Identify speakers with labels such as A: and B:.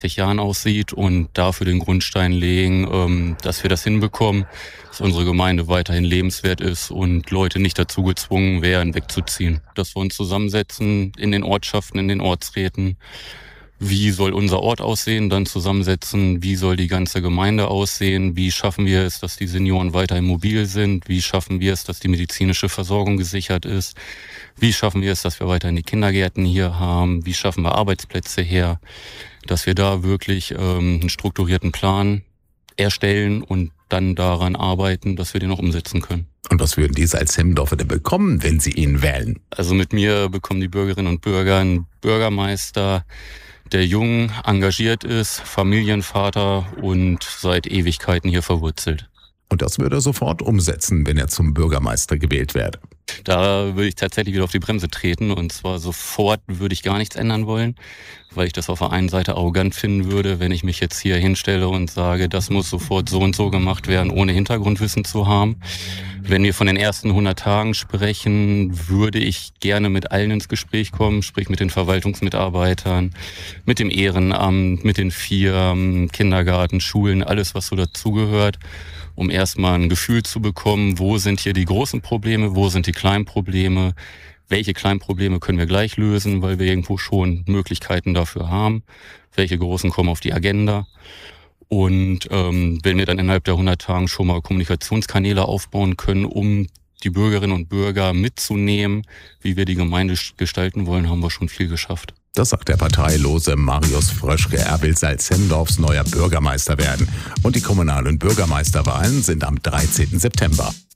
A: Jahren aussieht und dafür den Grundstein legen, dass wir das hinbekommen, dass unsere Gemeinde weiterhin lebenswert ist und Leute nicht dazu gezwungen werden, wegzuziehen. Dass wir uns zusammensetzen in den Ortschaften, in den Ortsräten. Wie soll unser Ort aussehen? Dann zusammensetzen, wie soll die ganze Gemeinde aussehen? Wie schaffen wir es, dass die Senioren weiterhin mobil sind? Wie schaffen wir es, dass die medizinische Versorgung gesichert ist? Wie schaffen wir es, dass wir weiterhin die Kindergärten hier haben? Wie schaffen wir Arbeitsplätze her? Dass wir da wirklich einen strukturierten Plan erstellen und dann daran arbeiten, dass wir den auch umsetzen können.
B: Und was würden die Salzhemmendorfer denn bekommen, wenn sie ihn wählen?
A: Also mit mir bekommen die Bürgerinnen und Bürger einen Bürgermeister, der jung, engagiert ist, Familienvater und seit Ewigkeiten hier verwurzelt.
B: Und das würde er sofort umsetzen, wenn er zum Bürgermeister gewählt werde.
A: Da würde ich tatsächlich wieder auf die Bremse treten und zwar sofort würde ich gar nichts ändern wollen, weil ich das auf der einen Seite arrogant finden würde, wenn ich mich jetzt hier hinstelle und sage, das muss sofort so und so gemacht werden, ohne Hintergrundwissen zu haben. Wenn wir von den ersten 100 Tagen sprechen, würde ich gerne mit allen ins Gespräch kommen, sprich mit den Verwaltungsmitarbeitern, mit dem Ehrenamt, mit den Firmen, Kindergarten, Schulen, alles was so dazugehört, um erstmal ein Gefühl zu bekommen, wo sind hier die großen Probleme, wo sind die kleinen Probleme, welche kleinen Probleme können wir gleich lösen, weil wir irgendwo schon Möglichkeiten dafür haben, welche großen kommen auf die Agenda. Und wenn wir dann innerhalb der 100 Tagen schon mal Kommunikationskanäle aufbauen können, um die Bürgerinnen und Bürger mitzunehmen, wie wir die Gemeinde gestalten wollen, haben wir schon viel geschafft.
B: Das sagt der parteilose Marius Fröschke. Er will Salzhemmendorfs neuer Bürgermeister werden. Und die kommunalen Bürgermeisterwahlen sind am 13. September.